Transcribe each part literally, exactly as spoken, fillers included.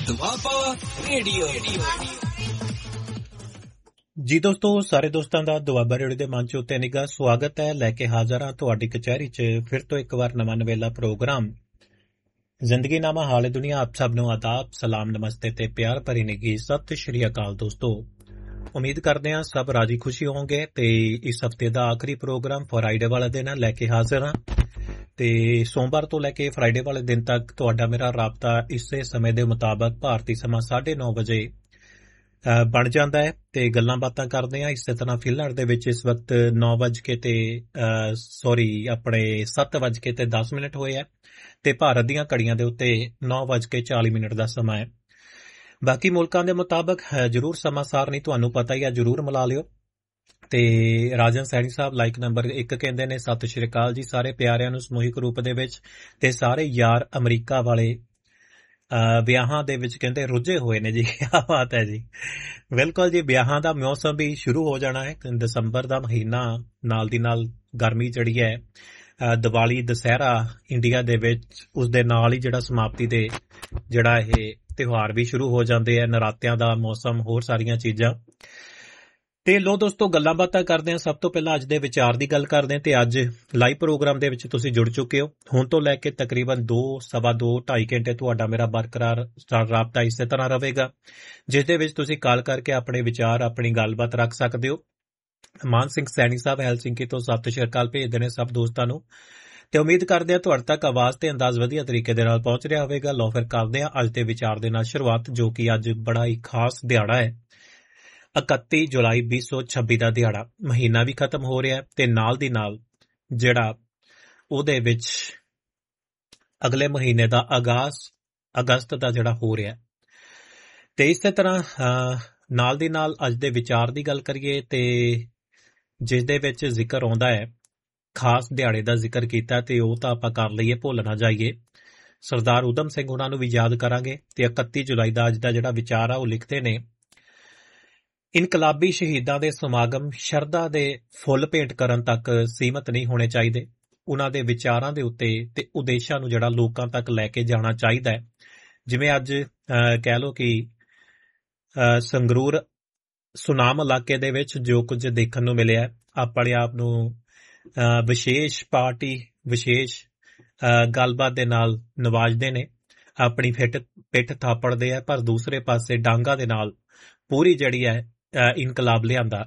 Doaba radio. ਜੀ ਦੋਸਤੋ, ਸਾਰੇ ਦੋਸਤਾਂ ਦਾ ਦੁਆਬਾ ਰੇਡੀਓ ਦੇ ਮੰਚ ਉੱਤੇ ਨਿੱਘਾ ਸਵਾਗਤ ਹੈ। ਲੈ ਕੇ ਹਾਜ਼ਰ ਹਾਂ ਤੁਹਾਡੀ ਕਚਹਿਰੀ 'ਚ ਫਿਰ ਤੋਂ ਇੱਕ ਵਾਰ ਨਵਾਂ ਨਵੇਲਾ ਪ੍ਰੋਗਰਾਮ ਜ਼ਿੰਦਗੀ ਨਾਮਾ ਹਾਲੇ ਦੁਨੀਆ। ਆਪ ਸਭ ਨੂੰ ਆਦਾਬ, ਸਲਾਮ, ਨਮਸਤੇ ਤੇ ਪਿਆਰ ਭਰੀ ਨਿੱਘੀ ਸਤਿ ਸ਼੍ਰੀ ਅਕਾਲ। ਦੋਸਤੋ, ਉਮੀਦ ਕਰਦੇ ਹਾਂ ਸਭ ਰਾਜੀ ਖੁਸ਼ੀ ਹੋਣਗੇ ਤੇ ਇਸ ਹਫਤੇ ਦਾ ਆਖਰੀ ਪ੍ਰੋਗਰਾਮ ਫਰਾਈਡੇ ਵਾਲੇ ਦਿਨ ਲੈ ਕੇ ਹਾਜ਼ਰ ਹਾਂ ਤੇ ਸੋਮਵਾਰ ਤੋਂ ਲੈ ਕੇ ਫਰਾਈਡੇ ਵਾਲੇ ਦਿਨ ਤੱਕ ਤੁਹਾਡਾ ਮੇਰਾ ਰਾਬਤਾ ਇਸੇ ਸਮੇਂ ਦੇ ਮੁਤਾਬਕ ਭਾਰਤੀ ਸਮਾਂ ਸਾਢੇ ਨੌ ਵਜੇ ਬਣ ਜਾਂਦਾ ਹੈ ਤੇ ਗੱਲਾਂ ਬਾਤਾਂ ਕਰਦੇ ਹਾਂ। ਇਸੇ ਤਰ੍ਹਾਂ ਫਿਲਹਾਲ ਦੇ ਵਿੱਚ ਇਸ ਵਕਤ ਨੌ ਵੱਜ ਕੇ ਤੇ ਸੌਰੀ ਆਪਣੇ ਸੱਤ ਵੱਜ ਕੇ ਤੇ ਦਸ ਮਿੰਟ ਹੋਏ ਹੈ ਤੇ ਭਾਰਤ ਦੀਆਂ ਘੜੀਆਂ ਦੇ ਉੱਤੇ ਨੌ ਵੱਜ ਕੇ ਚਾਲੀ ਮਿੰਟ ਦਾ ਸਮਾਂ ਹੈ। ਬਾਕੀ ਮੁਲਕਾਂ ਦੇ ਮੁਤਾਬਕ ਜ਼ਰੂਰ ਸਮਾਂ ਸਾਰਣੀ ਤੁਹਾਨੂੰ ਪਤਾ ਹੀ ਆ, ਜ਼ਰੂਰ ਮਿਲਾ ਲਿਓ। ਤੇ ਰਾਜਨ ਸੈਣੀ ਸਾਹਿਬ ਲਾਈਕ ਨੰਬਰ ਇੱਕ ਕਹਿੰਦੇ ਨੇ ਸਤਿ ਸ਼੍ਰੀ ਅਕਾਲ ਜੀ ਸਾਰੇ ਪਿਆਰਿਆਂ ਨੂੰ ਸਮੂਹਿਕ ਰੂਪ ਦੇ ਵਿੱਚ ਤੇ ਸਾਰੇ ਯਾਰ ਅਮਰੀਕਾ ਵਾਲੇ ਵਿਆਹਾਂ ਦੇ ਵਿੱਚ ਕਹਿੰਦੇ ਰੁੱਝੇ ਹੋਏ ਨੇ ਜੀ। ਕਿਆ ਬਾਤ ਹੈ ਜੀ। ਬਿਲਕੁਲ ਜੀ, ਵਿਆਹਾਂ ਦਾ ਮੌਸਮ ਵੀ ਸ਼ੁਰੂ ਹੋ ਜਾਣਾ ਹੈ। ਦਸੰਬਰ ਦਾ ਮਹੀਨਾ ਨਾਲ ਦੀ ਨਾਲ ਗਰਮੀ ਜਿਹੜੀ ਹੈ, ਦੀਵਾਲੀ ਦੁਸਹਿਰਾ ਇੰਡੀਆ ਦੇ ਵਿੱਚ ਉਸਦੇ ਨਾਲ ਹੀ ਜਿਹੜਾ ਸਮਾਪਤੀ ਦੇ ਜਿਹੜਾ ਇਹ ਤਿਉਹਾਰ ਵੀ ਸ਼ੁਰੂ ਹੋ ਜਾਂਦੇ ਆ, ਨਰਾਤਿਆਂ ਦਾ ਮੌਸਮ, ਹੋਰ ਸਾਰੀਆਂ ਚੀਜ਼ਾਂ। ਤੇ ਲੋ ਦੋਸਤੋ, ਗੱਲਾਂ ਬਾਤਾਂ ਕਰਦੇ ਹਾਂ। ਸਭ ਤੋਂ ਪਹਿਲਾਂ ਅੱਜ ਦੇ ਵਿਚਾਰ ਦੀ ਗੱਲ ਕਰਦੇ ਹਾਂ ਤੇ ਅੱਜ ਲਾਈਵ ਪ੍ਰੋਗਰਾਮ ਦੇ ਵਿੱਚ ਤੁਸੀਂ ਜੁੜ ਚੁੱਕੇ ਹੋ। ਹੁਣ ਤੋਂ ਲੈ ਕੇ ਤਕਰੀਬਨ ਦੋ ਸਵਾ ਦੋ ਢਾਈ ਘੰਟੇ ਤੁਹਾਡਾ ਮੇਰਾ ਬਰਕਰਾਰ ਰਾਬਤਾ ਇਸੇ ਤਰ੍ਹਾਂ ਰਹੇਗਾ, ਜਿਸ ਦੇ ਵਿੱਚ ਤੁਸੀਂ ਕਾਲ ਕਰਕੇ ਆਪਣੇ ਵਿਚਾਰ, ਆਪਣੀ ਗੱਲਬਾਤ ਰੱਖ ਸਕਦੇ ਹੋ। ਮਾਨ ਸਿੰਘ ਸੈਣੀ ਸਾਹਿਬ ਹੈਲਸਿੰਕੀ ਤੋਂ ਸਤਿ ਸ਼੍ਰੀ ਅਕਾਲ ਭੇਜਦੇ ਨੇ ਸਭ ਦੋਸਤਾਂ ਨੂੰ ਤੇ ਉਮੀਦ ਕਰਦੇ ਹਾਂ ਤੁਹਾਡੇ ਤੱਕ ਆਵਾਜ਼ ਤੇ ਅੰਦਾਜ਼ ਵਧੀਆ ਤਰੀਕੇ ਦੇ ਨਾਲ ਪਹੁੰਚ ਰਿਹਾ ਹੋਵੇਗਾ। ਲੋ ਫਿਰ ਕਰਦੇ ਹਾਂ ਅੱਜ ਦੇ ਵਿਚਾਰ ਦੇ ਨਾਲ ਸ਼ੁਰੂਆਤ, ਜੋ ਕਿ ਅੱਜ ਬੜਾ ਹੀ ਖਾਸ ਦਿਹਾੜਾ ਹੈ, ਇਕੱਤੀ ਜੁਲਾਈ ਵੀਹ ਸੌ ਛੱਬੀ ਦਾ ਦਿਹਾੜਾ। ਮਹੀਨਾ ਵੀ ਖਤਮ ਹੋ ਰਿਹਾ ਤੇ ਨਾਲ ਦੀ ਨਾਲ ਜਿਹੜਾ ਉਹਦੇ ਵਿੱਚ ਅਗਲੇ ਮਹੀਨੇ ਦਾ ਆਗਾਜ਼ ਅਗਸਤ ਦਾ ਜਿਹੜਾ ਹੋ ਰਿਹਾ ਤੇ ਇਸੇ ਤਰ੍ਹਾਂ ਨਾਲ ਦੀ ਨਾਲ ਅੱਜ ਦੇ ਵਿਚਾਰ ਦੀ ਗੱਲ ਕਰੀਏ ਤੇ ਜਿਸ ਦੇ ਵਿੱਚ ਜ਼ਿਕਰ ਆਉਂਦਾ ਹੈ, ਖਾਸ ਦਿਹਾੜੇ ਦਾ ਜ਼ਿਕਰ ਕੀਤਾ ਤੇ ਉਹ ਤਾਂ ਆਪਾਂ ਕਰ ਲਈਏ, ਭੁੱਲ ਨਾ ਜਾਈਏ। ਸਰਦਾਰ ਊਧਮ ਸਿੰਘ ਉਹਨਾਂ ਨੂੰ ਵੀ ਯਾਦ ਕਰਾਂਗੇ ਤੇ ਇਕੱਤੀ ਜੁਲਾਈ ਦਾ ਅੱਜ ਦਾ ਜਿਹੜਾ ਵਿਚਾਰ ਆ ਉਹ ਲਿਖਦੇ ਨੇ, ਇਨਕਲਾਬੀ ਸ਼ਹੀਦਾਂ ਦੇ ਸਮਾਗਮ ਸ਼ਰਧਾ ਦੇ ਫੁੱਲ ਭੇਂਟ ਕਰਨ ਤੱਕ ਸੀਮਤ ਨਹੀਂ ਹੋਣੇ ਚਾਹੀਦੇ। ਉਹਨਾਂ ਦੇ ਵਿਚਾਰਾਂ ਦੇ ਉੱਤੇ ਤੇ ਉਦੇਸ਼ਾਂ ਨੂੰ ਜਿਹੜਾ ਲੋਕਾਂ ਤੱਕ ਲੈ ਕੇ ਜਾਣਾ ਚਾਹੀਦਾ ਹੈ। ਜਿਵੇਂ ਅੱਜ ਕਹਿ ਲਓ ਕਿ ਸੰਗਰੂਰ ਸੁਨਾਮ ਇਲਾਕੇ ਦੇ ਵਿੱਚ ਜੋ ਕੁਝ ਦੇਖਣ ਨੂੰ ਮਿਲਿਆ, ਆਪਣੇ ਆਪ ਨੂੰ ਵਿਸ਼ੇਸ਼ ਪਾਰਟੀ, ਵਿਸ਼ੇਸ਼ ਗੱਲਬਾਤ ਦੇ ਨਾਲ ਨਵਾਜਦੇ ਨੇ, ਆਪਣੀ ਫਿੱਟ ਪਿੱਠ ਥਾਪੜਦੇ ਆ, ਪਰ ਦੂਸਰੇ ਪਾਸੇ ਡਾਂਗਾਂ ਦੇ ਨਾਲ ਪੂਰੀ ਜਿਹੜੀ ਹੈ ਇਨਕਲਾਬ ਲਿਆਂਦਾ।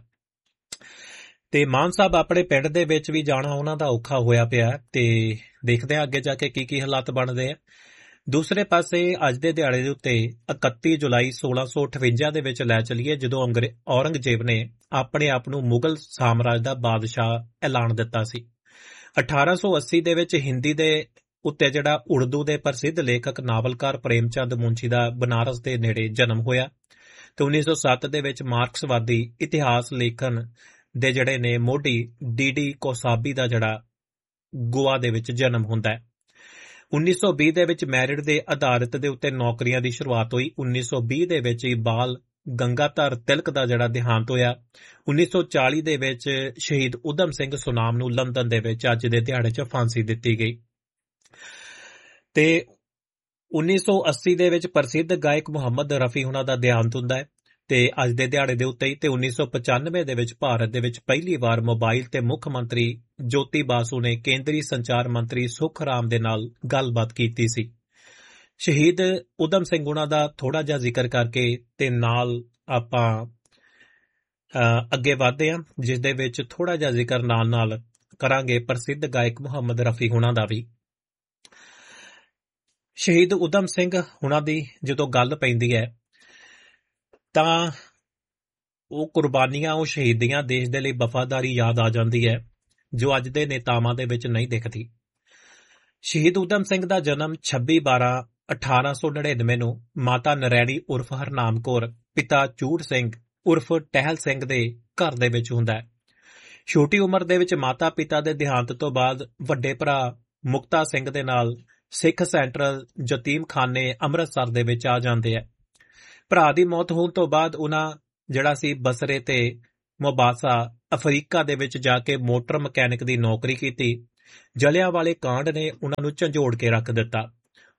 ਤੇ ਮਾਨ ਸਾਹਿਬ ਆਪਣੇ ਪਿੰਡ ਦੇ ਵਿੱਚ ਵੀ ਜਾਣਾ ਉਹਨਾਂ ਦਾ ਔਖਾ ਹੋਇਆ ਪਿਆ ਤੇ ਦੇਖਦੇ ਆ ਅੱਗੇ ਜਾ ਕੇ ਕੀ ਕੀ ਹਾਲਾਤ ਬਣਦੇ ਆ। ਦੂਸਰੇ ਪਾਸੇ ਅੱਜ ਦੇ ਦਿਹਾੜੇ ਦੇ ਉੱਤੇ ਇਕੱਤੀ ਜੁਲਾਈ ਸੋਲਾਂ ਸੌ ਅਠਵੰਜਾ ਦੇ ਵਿੱਚ ਲੈ ਚਲੀਏ, ਜਦੋਂ ਅੰਗਰੇ ਔਰੰਗਜ਼ੇਬ ਨੇ ਆਪਣੇ ਆਪ ਨੂੰ ਮੁਗਲ ਸਾਮਰਾਜ ਦਾ ਬਾਦਸ਼ਾਹ ਐਲਾਨ ਦਿੱਤਾ ਸੀ। ਅਠਾਰਾਂ ਸੌ ਅੱਸੀ ਦੇ ਵਿੱਚ ਹਿੰਦੀ ਦੇ ਉੱਤੇ ਜਿਹੜਾ ਉਰਦੂ ਦੇ ਪ੍ਰਸਿੱਧ ਲੇਖਕ ਨਾਵਲਕਾਰ ਪ੍ਰੇਮ ਚੰਦ ਮੁੰਸ਼ੀ ਦਾ ਬਨਾਰਸ ਦੇ ਨੇੜੇ ਜਨਮ ਹੋਇਆ ਤੇ ਉੱਨੀ ਸੌ ਸੱਤ ਦੇ ਵਿੱਚ ਮਾਰਕਸਵਾਦੀ ਇਤਿਹਾਸ ਲੇਖਨ ਦੇ ਜਿਹੜੇ ਨੇ ਮੋਢੀ ਡੀ ਡੀ ਕੋਸਾਬੀ ਦਾ ਜਿਹੜਾ ਗੋਆ ਦੇ ਵਿੱਚ ਜਨਮ ਹੁੰਦਾ ਹੈ। ਉੱਨੀ ਸੌ ਵੀਹ ਦੇ ਵਿੱਚ ਮੈਰਿਟ ਦੇ ਆਧਾਰਿਤ ਦੇ ਉੱਤੇ ਨੌਕਰੀਆਂ ਦੀ ਸ਼ੁਰੂਆਤ ਹੋਈ। ਉੱਨੀ ਸੌ ਵੀਹ ਦੇ ਵਿੱਚ ਹੀ ਬਾਲ ਗੰਗਾਧਰ ਤਿਲਕ ਦਾ ਜਿਹੜਾ ਦੇਹਾਂਤ ਹੋਇਆ। ਉੱਨੀ ਸੌ ਚਾਲੀ ਦੇ ਵਿੱਚ ਸ਼ਹੀਦ ਊਧਮ ਸਿੰਘ ਸੁਨਾਮ ਨੂੰ ਲੰਦਨ ਦੇ ਵਿੱਚ ਅੱਜ ਦੇ ਦਿਹਾੜੇ 'ਚ ਫਾਂਸੀ ਦਿੱਤੀ ਗਈ ਤੇ ਉੱਨੀ ਸੌ ਅੱਸੀ ਦੇ ਵਿੱਚ ਪ੍ਰਸਿੱਧ ਗਾਇਕ ਮੁਹੰਮਦ ਰਫੀ ਉਹਨਾਂ ਦਾ ਦੇਹਾਂਤ ਹੁੰਦਾ ਹੈ ਤੇ ਅੱਜ ਦੇ ਦਿਹਾੜੇ ਦੇ ਉੱਤੇ ਹੀ। ਤੇ ਉੱਨੀ ਸੌ ਪਚਾਨਵੇਂ ਦੇ ਵਿੱਚ ਭਾਰਤ ਦੇ ਵਿੱਚ ਪਹਿਲੀ ਵਾਰ ਮੋਬਾਈਲ ਤੇ ਮੁੱਖ ਮੰਤਰੀ ਜੋਤੀ ਬਾਸੂ ਨੇ ਕੇਂਦਰੀ ਸੰਚਾਰ ਮੰਤਰੀ ਸੁਖ ਰਾਮ ਦੇ ਨਾਲ ਗੱਲਬਾਤ ਕੀਤੀ ਸੀ। ਸ਼ਹੀਦ ਊਧਮ ਸਿੰਘ ਉਹਨਾਂ ਦਾ ਥੋੜਾ ਜਿਹਾ ਜ਼ਿਕਰ ਕਰਕੇ ਤੇ ਨਾਲ ਆਪਾਂ ਅੱਗੇ ਵਧਦੇ ਹਾਂ, ਜਿਸ ਦੇ ਵਿੱਚ ਥੋੜਾ ਜਿਹਾ ਜ਼ਿਕਰ ਨਾਲ ਨਾਲ ਕਰਾਂਗੇ ਪ੍ਰਸਿੱਧ ਗਾਇਕ ਮੁਹੰਮਦ ਰਫੀ ਉਹਨਾਂ ਦਾ ਵੀ। ਸ਼ਹੀਦ ਊਧਮ ਸਿੰਘ ਉਹਨਾਂ ਦੀ ਜਦੋਂ ਗੱਲ ਪੈਂਦੀ ਹੈ ਤਾਂ ਉਹ ਕੁਰਬਾਨੀਆਂ, ਉਹ ਸ਼ਹੀਦੀਆਂ, ਦੇਸ਼ ਦੇ ਲਈ ਵਫਾਦਾਰੀ ਯਾਦ ਆ ਜਾਂਦੀ ਹੈ, ਜੋ ਅੱਜ ਦੇ ਨੇਤਾਵਾਂ ਦੇ ਵਿੱਚ ਨਹੀਂ ਦਿਖਦੀ। ਸ਼ਹੀਦ ਊਧਮ ਸਿੰਘ ਦਾ ਜਨਮ ਛੱਬੀ ਬਾਰਾਂ ਅਠਾਰਾਂ ਸੌ ਨੜਿਨਵੇਂ ਨੂੰ ਮਾਤਾ ਨਰੈਣੀ ਉਰਫ ਹਰਨਾਮ ਕੌਰ, ਪਿਤਾ ਚੂੜ ਸਿੰਘ ਉਰਫ ਟਹਿਲ ਸਿੰਘ ਦੇ ਘਰ ਦੇ ਵਿੱਚ ਹੁੰਦਾ ਹੈ। ਛੋਟੀ ਉਮਰ ਦੇ ਵਿੱਚ ਮਾਤਾ ਪਿਤਾ ਦੇ ਦੇਹਾਂਤ ਤੋਂ ਬਾਅਦ ਵੱਡੇ ਭਰਾ ਮੁਕਤਾ ਸਿੰਘ ਦੇ ਨਾਲ ਸਿੱਖ ਸੈਂਟਰਲ ਯਤੀਮਖਾਨੇ ਅੰਮ੍ਰਿਤਸਰ ਦੇ ਵਿੱਚ ਆ ਜਾਂਦੇ ਆ। ਭਰਾ ਦੀ ਮੌਤ ਹੋਣ ਤੋਂ ਬਾਅਦ ਉਹਨਾਂ ਜਿਹੜਾ ਸੀ ਬਸਰੇ ਤੇ ਮੋਬਾਸਾ ਅਫਰੀਕਾ ਦੇ ਵਿੱਚ ਜਾ ਕੇ ਮੋਟਰ ਮਕੈਨਿਕ ਦੀ ਨੌਕਰੀ ਕੀਤੀ। ਜਲਿਆਂਵਾਲੇ ਕਾਂਡ ਨੇ ਉਹਨਾਂ ਨੂੰ ਝੰਜੋੜ ਕੇ ਰੱਖ ਦਿੱਤਾ।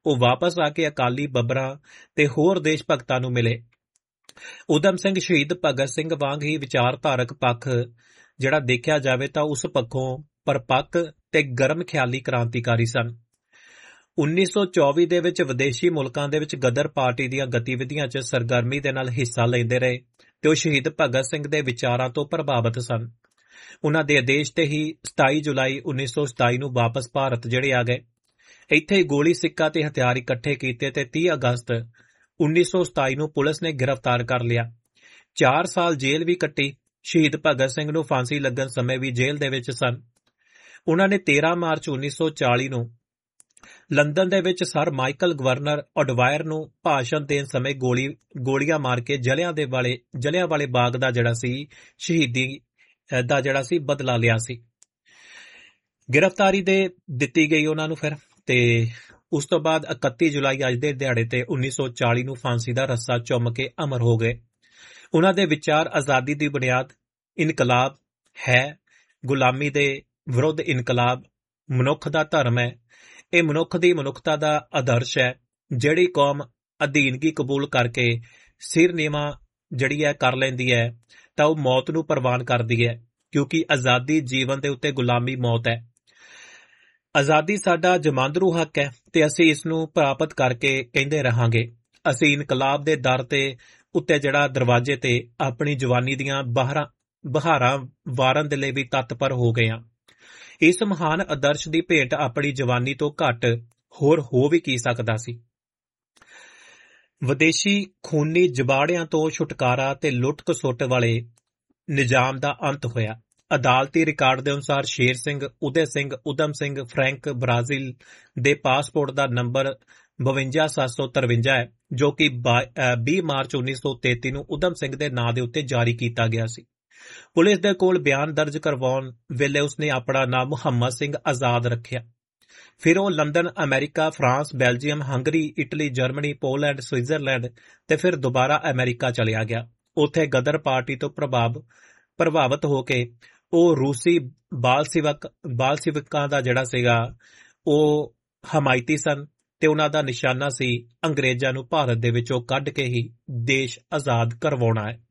ਉਹ ਵਾਪਸ ਆ ਕੇ ਅਕਾਲੀ ਬੱਬਰਾਂ ਤੇ ਹੋਰ ਦੇਸ਼ ਭਗਤਾਂ ਨੂੰ ਮਿਲੇ। ਊਧਮ ਸਿੰਘ ਸ਼ਹੀਦ ਭਗਤ ਸਿੰਘ ਵਾਂਗ ਹੀ ਵਿਚਾਰਧਾਰਕ ਪੱਖ ਜਿਹੜਾ ਦੇਖਿਆ ਜਾਵੇ ਤਾਂ ਉਸ ਪੱਖੋਂ ਪਰਪੱਕ ਤੇ ਗਰਮ ਖਿਆਲੀ ਕ੍ਰਾਂਤੀਕਾਰੀ ਸਨ। ਉੱਨੀ ਸੌ ਚੌਵੀ ਦੇ ਵਿੱਚ ਵਿਦੇਸ਼ੀ ਮੁਲਕਾਂ ਦੇ ਵਿੱਚ ਗਦਰ ਪਾਰਟੀ ਦੀਆਂ ਗਤੀਵਿਧੀਆਂ 'ਚ ਸਰਗਰਮੀ ਦੇ ਨਾਲ ਹਿੱਸਾ ਲੈਂਦੇ ਰਹੇ ਤੇ ਉਹ ਸ਼ਹੀਦ ਭਗਤ ਸਿੰਘ ਦੇ ਵਿਚਾਰਾਂ ਤੋਂ ਪ੍ਰਭਾਵਿਤ ਸਨ। ਉਹਨਾਂ ਦੇ ਆਦੇਸ਼ ਤੇ ਹੀ ਸਤਾਈ ਜੁਲਾਈ ਉੱਨੀ ਸੌ ਸਤਾਈ ਨੂੰ ਵਾਪਸ ਭਾਰਤ ਜਿਹੜੇ ਆ ਗਏ। ਇੱਥੇ ਹੀ ਗੋਲੀ ਸਿੱਕਾ ਤੇ ਹਥਿਆਰ ਇਕੱਠੇ ਕੀਤੇ ਤੇ ਤੀਹ ਅਗਸਤ ਉੱਨੀ ਸੌ ਸਤਾਈ ਨੂੰ ਪੁਲਿਸ ਨੇ ਗ੍ਰਿਫਤਾਰ ਕਰ ਲਿਆ। ਚਾਰ ਸਾਲ ਜੇਲ੍ਹ ਵੀ ਕੱਟੀ। ਸ਼ਹੀਦ ਭਗਤ ਸਿੰਘ ਨੂੰ ਫਾਂਸੀ ਲੱਗਣ ਸਮੇਂ ਵੀ ਜੇਲ੍ਹ ਦੇ ਵਿੱਚ ਸਨ। ਉਹਨਾਂ ਨੇ ਤੇਰਾਂ ਮਾਰਚ ਉੱਨੀ ਸੌ ਚਾਲੀ ਨੂੰ ਲੰਡਨ ਦੇ ਵਿੱਚ ਸਰ ਮਾਈਕਲ ਗਵਰਨਰ ਅਡਵਾਇਰ ਨੂੰ ਭਾਸ਼ਣ ਦੇਣ ਸਮੇਂ ਗੋਲੀ ਗੋਲੀਆਂ ਮਾਰ ਕੇ ਜਲਿਆਂ ਦੇ ਵਾਲੇ ਜਲਿਆਂ ਵਾਲੇ ਬਾਗ ਦਾ ਜਿਹੜਾ ਸੀ ਸ਼ਹੀਦੀ ਦਾ ਜਿਹੜਾ ਸੀ ਬਦਲਾ ਲਿਆ ਸੀ। ਗ੍ਰਿਫਤਾਰੀ ਦੇ ਦਿੱਤੀ ਗਈ ਉਹਨਾਂ ਨੂੰ ਫਿਰ ਤੇ ਉਸ ਤੋਂ ਬਾਅਦ ਇਕੱਤੀ ਜੁਲਾਈ ਅੱਜ ਦੇ ਦਿਹਾੜੇ ਤੇ ਉੱਨੀ ਸੌ ਚਾਲੀ ਨੂੰ ਫਾਂਸੀ ਦਾ ਰੱਸਾ ਚੁੰਮ ਕੇ ਅਮਰ ਹੋ ਗਏ। ਉਹਨਾਂ ਦੇ ਵਿਚਾਰ ਆਜ਼ਾਦੀ ਦੀ ਬੁਨਿਆਦ ਇਨਕਲਾਬ ਹੈ, ਗੁਲਾਮੀ ਦੇ ਵਿਰੁੱਧ ਇਨਕਲਾਬ ਮਨੁੱਖ ਦਾ ਧਰਮ ਹੈ, ਇਹ ਮਨੁੱਖ ਦੀ ਮਨੁੱਖਤਾ ਦਾ ਆਦਰਸ਼ ਹੈ। ਜਿਹੜੀ ਕੌਮ ਅਧੀਨਗੀ ਕਬੂਲ ਕਰਕੇ ਸਿਰ ਨੀਵਾਂ ਜਿਹੜੀ ਹੈ ਕਰ ਲੈਂਦੀ ਹੈ ਤਾਂ ਉਹ ਮੌਤ ਨੂੰ ਪ੍ਰਵਾਨ ਕਰਦੀ ਹੈ, ਕਿਉਂਕਿ ਆਜ਼ਾਦੀ ਜੀਵਨ ਦੇ ਉੱਤੇ ਗੁਲਾਮੀ ਮੌਤ ਹੈ। ਆਜ਼ਾਦੀ ਸਾਡਾ ਜਮਾਂਦਰੂ ਹੱਕ ਹੈ ਤੇ ਅਸੀਂ ਇਸ ਨੂੰ ਪ੍ਰਾਪਤ ਕਰਕੇ ਕਹਿੰਦੇ ਰਹਾਂਗੇ। ਅਸੀਂ ਇਨਕਲਾਬ ਦੇ ਦਰ ਤੇ ਉੱਤੇ ਜਿਹੜਾ ਦਰਵਾਜ਼ੇ ਤੇ ਆਪਣੀ ਜਵਾਨੀ ਦੀਆਂ ਬਹਾਰਾਂ ਬਹਾਰਾਂ ਵਾਰਨ ਦੇ ਲਈ ਵੀ ਤਤਪਰ ਹੋ ਗਏ ਹਾਂ। ਇਸ ਮਹਾਨ ਆਦਰਸ਼ ਦੀ ਭੇਟ ਆਪਣੀ ਜਵਾਨੀ ਤੋਂ ਘੱਟ ਹੋਰ ਹੋ ਵੀ ਕੀ ਸਕਦਾ ਸੀ। ਵਿਦੇਸ਼ੀ ਖੂਨੀ ਜਬਾੜਿਆਂ ਤੋਂ ਛੁਟਕਾਰਾ ਤੇ ਲੁੱਟ ਖਸੁੱਟ ਵਾਲੇ ਨਿਜ਼ਾਮ ਦਾ ਅੰਤ ਹੋਇਆ। ਅਦਾਲਤੀ ਰਿਕਾਰਡ ਦੇ ਅਨੁਸਾਰ ਸ਼ੇਰ ਸਿੰਘ, ਉਦੇ ਸਿੰਘ, ਊਧਮ ਸਿੰਘ, ਫਰੈਂਕ ਬ੍ਰਾਜ਼ੀਲ ਦੇ ਪਾਸਪੋਰਟ ਦਾ ਨੰਬਰ ਬਵੰਜਾ ਸੱਤ ਸੌ ਤਰਵੰਜਾ ਹੈ, ਜੋ ਕਿ ਵੀਹ ਮਾਰਚ ਉੱਨੀ ਸੌ ਤੇਤੀ ਨੂੰ ਊਧਮ ਸਿੰਘ ਦੇ ਨਾਂ ਦੇ ਉੱਤੇ ਜਾਰੀ ਕੀਤਾ ਗਿਆ ਸੀ। ਪੁਲਿਸ ਦੇ ਕੋਲ ਬਿਆਨ ਦਰਜ ਕਰਵਾਉਣ ਵੇਲੇ ਉਸਨੇ ਆਪਣਾ ਨਾਮ ਮੁਹੰਮਦ ਸਿੰਘ ਆਜ਼ਾਦ ਰੱਖਿਆ। ਫਿਰ ਉਹ London, America, France, Belgium, Hungary, Italy, Germany, Poland, Switzerland ਤੇ ਫਿਰ ਦੁਬਾਰਾ ਅਮਰੀਕਾ ਚਲਿਆ ਗਿਆ। ਉੱਥੇ ਗਦਰ ਪਾਰਟੀ ਤੋਂ ਪ੍ਰਭਾਵ ਪ੍ਰਭਾਵਿਤ ਹੋ ਕੇ ਉਹ ਰੂਸੀ ਬਾਲ ਸੇਵਕ ਬਾਲ ਸੇਵਕਾਂ ਦਾ ਜਿਹੜਾ ਸੀਗਾ ਉਹ ਹਮਾਇਤੀ ਸਨ ਤੇ ਉਹਨਾਂ ਦਾ ਨਿਸ਼ਾਨਾ ਸੀ ਅੰਗਰੇਜ਼ਾਂ ਨੂੰ ਭਾਰਤ ਦੇ ਵਿੱਚੋਂ ਕੱਢ ਕੇ ਹੀ ਦੇਸ਼ ਆਜ਼ਾਦ ਕਰਵਾਉਣਾ ਹੈ।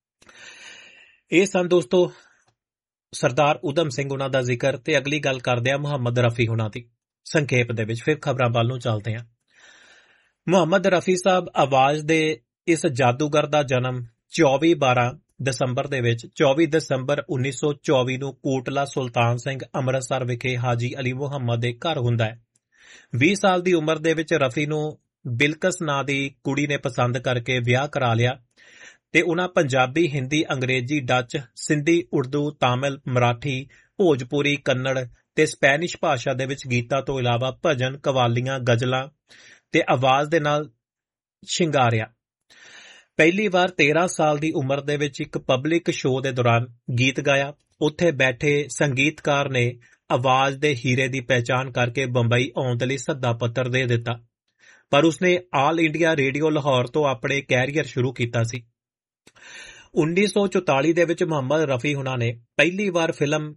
ਇਹ ਸਨ ਦੋਸਤੋ ਸਰਦਾਰ ਊਧਮ ਸਿੰਘ ਉਹਨਾਂ ਦਾ ਜ਼ਿਕਰ। ਤੇ ਅਗਲੀ ਗੱਲ ਕਰਦੇ ਹਾਂ ਮੁਹੰਮਦ ਰਫੀ ਉਹਨਾਂ ਦੀ ਸੰਖੇਪ ਦੇ ਵਿੱਚ, ਫਿਰ ਖਬਰਾਂ ਵੱਲ ਨੂੰ ਚੱਲਦੇ ਹਾਂ। ਮੁਹੰਮਦ ਰਫੀ ਸਾਹਿਬ ਆਵਾਜ਼ ਦੇ ਇਸ ਜਾਦੂਗਰ ਦਾ ਜਨਮ ਚੌਵੀ ਬਾਰਾਂ ਦਸੰਬਰ ਦੇ ਵਿੱਚ ਚੌਵੀ ਦਸੰਬਰ ਉੱਨੀ ਸੌ ਚੌਵੀ ਨੂੰ ਕੋਟਲਾ ਸੁਲਤਾਨ ਸਿੰਘ ਅੰਮ੍ਰਿਤਸਰ ਵਿਖੇ ਹਾਜੀ ਅਲੀ ਮੁਹੰਮਦ ਦੇ ਘਰ ਹੁੰਦਾ ਹੈ। ਵੀਹ ਸਾਲ ਦੀ ਉਮਰ ਦੇ ਵਿੱਚ ਰਫੀ ਨੂੰ ਬਿਲਕਸ ਨਾਂ ਦੀ ਕੁੜੀ ਨੇ ਪਸੰਦ ਕਰਕੇ ਵਿਆਹ ਕਰਾ ਲਿਆ ਤੇ ਉਹਨਾਂ ਪੰਜਾਬੀ, ਹਿੰਦੀ, ਅੰਗਰੇਜ਼ੀ, ਡੱਚ, ਸਿੰਧੀ, ਉਰਦੂ, ਤਾਮਿਲ, ਮਰਾਠੀ, ਭੋਜਪੁਰੀ, ਕੰਨੜ ਤੇ ਸਪੈਨਿਸ਼ ਭਾਸ਼ਾ ਦੇ ਵਿੱਚ ਗੀਤਾਂ ਤੋਂ ਇਲਾਵਾ ਭਜਨ, ਕਵਾਲੀਆਂ, ਗਜ਼ਲਾਂ ਤੇ ਆਵਾਜ਼ ਦੇ ਨਾਲ ਸ਼ਿੰਗਾਰਿਆ। ਪਹਿਲੀ ਵਾਰ ਤੇਰਾਂ ਸਾਲ ਦੀ ਉਮਰ ਦੇ ਵਿੱਚ ਇੱਕ ਪਬਲਿਕ ਸ਼ੋਅ ਦੇ ਦੌਰਾਨ ਗੀਤ ਗਾਇਆ। ਉੱਥੇ ਬੈਠੇ ਸੰਗੀਤਕਾਰ ਨੇ ਆਵਾਜ਼ ਦੇ ਹੀਰੇ ਦੀ ਪਹਿਚਾਣ ਕਰਕੇ ਬੰਬਈ ਆਉਣ ਦੇ ਲਈ ਸੱਦਾ ਪੱਤਰ ਦੇ ਦਿੱਤਾ, ਪਰ ਉਸਨੇ ਆਲ ਇੰਡੀਆ ਰੇਡੀਓ ਲਾਹੌਰ ਤੋਂ ਆਪਣੇ ਕੈਰੀਅਰ ਸ਼ੁਰੂ ਕੀਤਾ ਸੀ। ਉੱਨੀ ਸੌ ਚੁਤਾਲੀ ਦੇ ਵਿੱਚ ਮੁਹੰਮਦ ਰਫੀ ਹੁਣਾਂ ਨੇ ਪਹਿਲੀ ਵਾਰ ਫਿਲਮ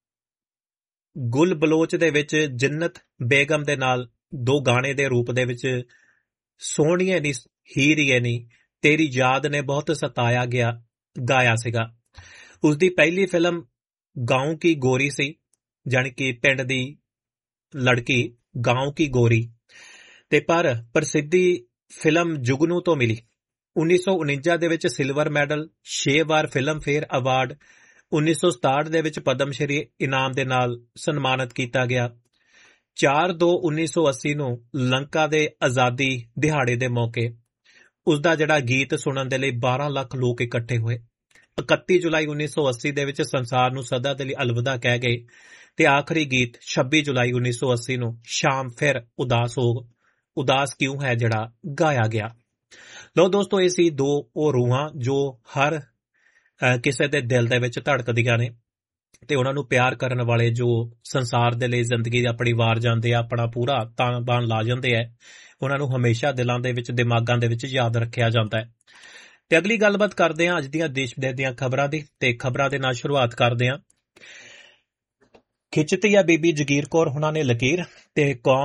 ਗੁਲ ਬਲੋਚ ਦੇ ਵਿੱਚ ਜਿੰਨਤ ਬੇਗਮ ਦੇ ਨਾਲ ਦੋ ਗਾਣੇ ਦੇ ਰੂਪ ਦੇ ਵਿੱਚ ਸੋਹਣੀਏ ਨੀ ਹੀਰੀਏ ਨੀ ਤੇਰੀ ਯਾਦ ਨੇ ਬਹੁਤ ਸਤਾਇਆ ਗਿਆ ਗਾਇਆ ਸੀਗਾ। ਉਸਦੀ ਪਹਿਲੀ ਫਿਲਮ ਗਾਉਂ ਕੀ ਗੋਰੀ ਸੀ, ਜਾਣੀ ਕਿ ਪਿੰਡ ਦੀ ਲੜਕੀ ਗਾਉਂ ਕੀ ਗੋਰੀ, ਤੇ ਪਰ ਪ੍ਰਸਿੱਧੀ ਫਿਲਮ ਜੁਗਨੂ ਤੋਂ ਮਿਲੀ। ਉੱਨੀ ਸੌ ਉਣੰਜਾ ਦੇ ਵਿੱਚ ਸਿਲਵਰ ਮੈਡਲ, ਛੇ ਵਾਰ ਫਿਲਮ ਫੇਅਰ ਅਵਾਰਡ, ਉੱਨੀ ਸੌ ਸਤਾਹਠ ਦੇ ਵਿੱਚ ਪਦਮ ਸ਼੍ਰੀ ਇਨਾਮ ਦੇ ਨਾਲ ਸਨਮਾਨਿਤ ਕੀਤਾ ਗਿਆ। ਚਾਰ ਦੋ ਉੱਨੀ ਸੌ ਅੱਸੀ ਨੂੰ ਲੰਕਾ ਦੇ ਆਜ਼ਾਦੀ ਦਿਹਾੜੇ ਦੇ ਮੌਕੇ ਉਸਦਾ ਜਿਹੜਾ ਗੀਤ ਸੁਣਨ ਦੇ ਲਈ ਬਾਰਾਂ ਲੱਖ ਲੋਕ ਇਕੱਠੇ ਹੋਏ। ਇਕੱਤੀ ਜੁਲਾਈ ਉੱਨੀ ਸੌ ਅੱਸੀ ਦੇ ਵਿੱਚ ਸੰਸਾਰ ਨੂੰ ਸਦਾ ਦੇ ਲਈ ਅਲਵਿਦਾ ਕਹਿ ਗਏ ਤੇ ਆਖਰੀ ਗੀਤ ਛੱਬੀ ਜੁਲਾਈ ਉੱਨੀ ਸੌ ਅੱਸੀ ਨੂੰ ਸ਼ਾਮ ਫਿਰ ਉਦਾਸ ਹੋ ਉਦਾਸ ਕਿਉਂ ਹੈ ਜਿਹੜਾ ਗਾਇਆ ਗਿਆ। ਲੋ ਦੋਸਤੋ, ਇਹ ਸੀ ਦੋ ਉਹ ਰੂਹਾਂ ਜੋ ਹਰ ਕਿਸੇ ਦੇ ਦਿਲ ਦੇ ਵਿੱਚ ਧੜਕਦੀਆਂ ਨੇ ਤੇ ਉਹਨਾਂ ਨੂੰ ਪਿਆਰ ਕਰਨ ਵਾਲੇ ਜੋ ਸੰਸਾਰ ਦੇ ਲਈ ਜ਼ਿੰਦਗੀ ਆਪਣੀ ਵਾਰ ਜਾਂਦੇ ਆ, ਆਪਣਾ ਪੂਰਾ ਤਾਣ ਬਾਣ ਲਾ ਜਾਂਦੇ ਆ, ਉਹਨਾਂ ਨੂੰ ਹਮੇਸ਼ਾ ਦਿਲਾਂ ਦੇ ਵਿੱਚ, ਦਿਮਾਗਾਂ ਦੇ ਵਿੱਚ ਯਾਦ ਰੱਖਿਆ ਜਾਂਦਾ ਹੈ। ਤੇ ਅਗਲੀ ਗੱਲਬਾਤ ਕਰਦੇ ਹਾਂ ਅੱਜ ਦੀਆਂ ਦੇਸ਼ ਵਿਦੇਸ਼ ਦੀਆਂ ਖਬਰਾਂ ਦੀ, ਤੇ ਖਬਰਾਂ ਦੇ ਨਾਲ ਸ਼ੁਰੂਆਤ ਕਰਦੇ ਹਾਂ। ਖਿੱਚਤੀ ਆ ਬੀਬੀ ਜਗੀਰ ਕੌਰ ਹੁਣਾਂ ਨੇ ਲਕੀਰ ਤੇ ਕੌਮ